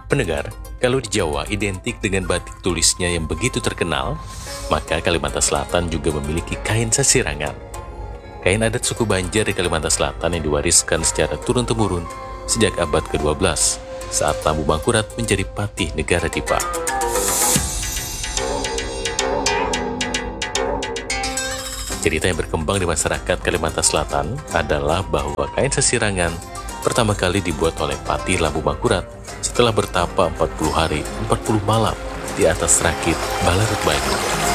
Pendengar, kalau di Jawa identik dengan batik tulisnya yang begitu terkenal, maka Kalimantan Selatan juga memiliki kain sasirangan. Kain adat suku Banjar di Kalimantan Selatan yang diwariskan secara turun-temurun sejak abad ke-12 saat Lambu Mangkurat menjadi patih negara Dipa. Cerita yang berkembang di masyarakat Kalimantan Selatan adalah bahwa kain sasirangan pertama kali dibuat oleh Patih Lambu Mangkurat setelah bertapa 40 hari 40 malam di atas rakit Balarut Banyu.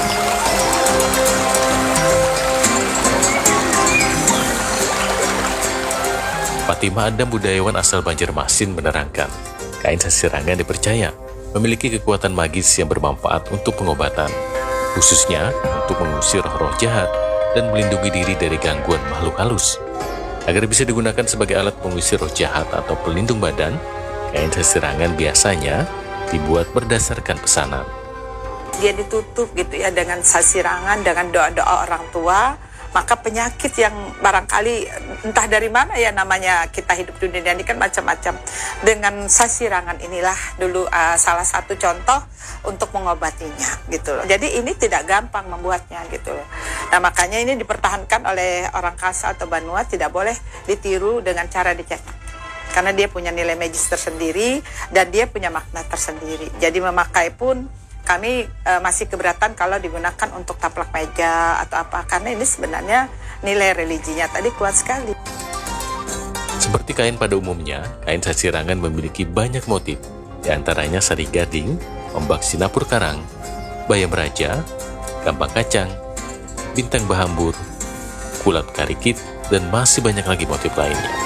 Fatimah Adam, budayawan asal Banjarmasin, menerangkan, kain sasirangan dipercaya memiliki kekuatan magis yang bermanfaat untuk pengobatan, khususnya untuk mengusir roh jahat dan melindungi diri dari gangguan makhluk halus. Agar bisa digunakan sebagai alat pengusir roh jahat atau pelindung badan, kain sasirangan biasanya dibuat berdasarkan pesanan. Dia ditutup gitu ya dengan sasirangan, dengan doa-doa orang tua, maka penyakit yang barangkali entah dari mana ya namanya kita hidup di dunia ini kan macam-macam. Dengan sasirangan inilah dulu salah satu contoh untuk mengobatinya gitu loh. Jadi ini tidak gampang membuatnya gitu loh. Nah makanya ini dipertahankan oleh orang Kasa atau Banua, tidak boleh ditiru dengan cara dicetak. Karena dia punya nilai magis tersendiri dan dia punya makna tersendiri. Jadi memakai pun kami masih keberatan kalau digunakan untuk taplak meja atau apa. Karena ini sebenarnya nilai religinya tadi kuat sekali. Seperti kain pada umumnya, kain sasirangan memiliki banyak motif. Di antaranya sari gading, ombak sinapur karang, bayam raja, gampang kacang, bintang bahambur, kulat karikit, dan masih banyak lagi motif lainnya.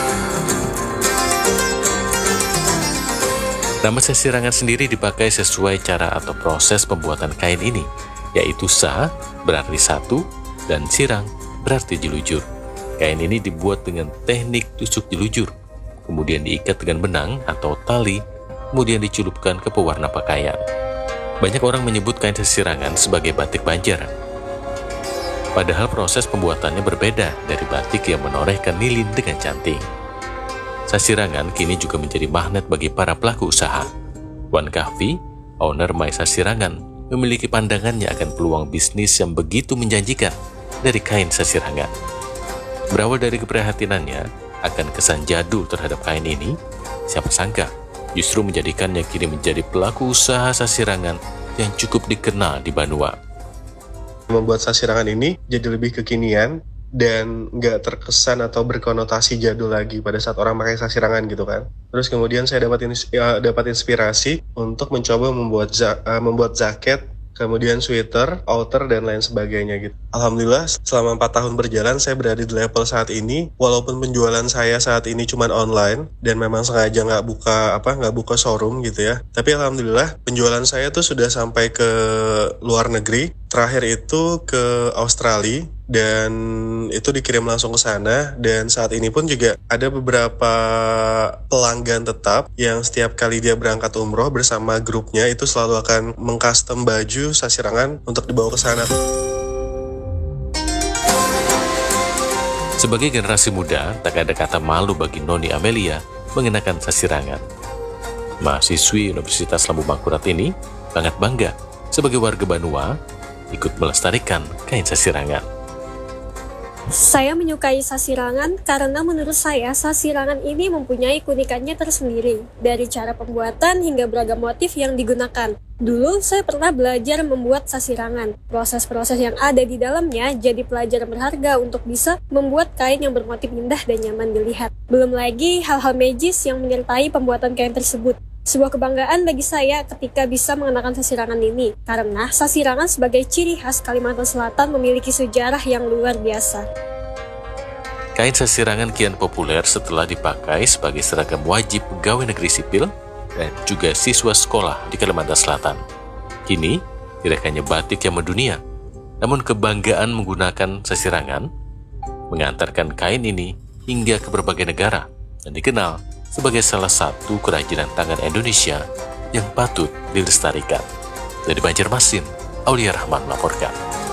Nama sasirangan sendiri dipakai sesuai cara atau proses pembuatan kain ini, yaitu sa berarti satu dan sirang berarti jelujur. Kain ini dibuat dengan teknik tusuk jelujur, kemudian diikat dengan benang atau tali, kemudian dicelupkan ke pewarna pakaian. Banyak orang menyebut kain sasirangan sebagai batik Banjar. Padahal proses pembuatannya berbeda dari batik yang menorehkan lilin dengan cantik. Sasirangan kini juga menjadi magnet bagi para pelaku usaha. Wan Kahfi, owner My Sasirangan, memiliki pandangannya akan peluang bisnis yang begitu menjanjikan dari kain sasirangan. Berawal dari keprihatinannya akan kesan jadul terhadap kain ini, siapa sangka justru menjadikannya kini menjadi pelaku usaha sasirangan yang cukup dikenal di Banua. Membuat sasirangan ini jadi lebih kekinian dan nggak terkesan atau berkonotasi jadul lagi pada saat orang pakai sasirangan gitu kan. Terus kemudian saya dapat inspirasi untuk mencoba membuat jaket, kemudian sweater, outer, dan lain sebagainya gitu. Alhamdulillah selama 4 tahun berjalan saya berada di level saat ini. Walaupun penjualan saya saat ini cuma online dan memang sengaja nggak buka showroom gitu ya. Tapi alhamdulillah penjualan saya tuh sudah sampai ke luar negeri. Terakhir itu ke Australia dan itu dikirim langsung ke sana. Dan saat ini pun juga ada beberapa pelanggan tetap yang setiap kali dia berangkat umroh bersama grupnya itu selalu akan mengcustom baju sasirangan untuk dibawa ke sana. Sebagai generasi muda, tak ada kata malu bagi Noni Amelia mengenakan sasirangan. Mahasiswi Universitas Lambu Mangkurat ini sangat bangga sebagai warga Banua ikut melestarikan kain sasirangan. Saya menyukai sasirangan karena menurut saya sasirangan ini mempunyai keunikannya tersendiri, dari cara pembuatan hingga beragam motif yang digunakan. Dulu saya pernah belajar membuat sasirangan. Proses-proses yang ada di dalamnya jadi pelajaran berharga untuk bisa membuat kain yang bermotif indah dan nyaman dilihat. Belum lagi hal-hal magis yang menyertai pembuatan kain tersebut. Sebuah kebanggaan bagi saya ketika bisa mengenakan sasirangan ini, karena sasirangan sebagai ciri khas Kalimantan Selatan memiliki sejarah yang luar biasa. Kain sasirangan kian populer setelah dipakai sebagai seragam wajib pegawai negeri sipil dan juga siswa sekolah di Kalimantan Selatan. Kini, tidak hanya batik yang mendunia, namun kebanggaan menggunakan sasirangan mengantarkan kain ini hingga ke berbagai negara dan dikenal sebagai salah satu kerajinan tangan Indonesia yang patut dilestarikan. Dari Banjarmasin, Aulia Rahman melaporkan.